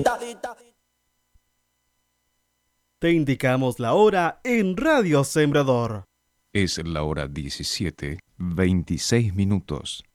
Te indicamos la hora en Radio Sembrador. Es la hora 17:26.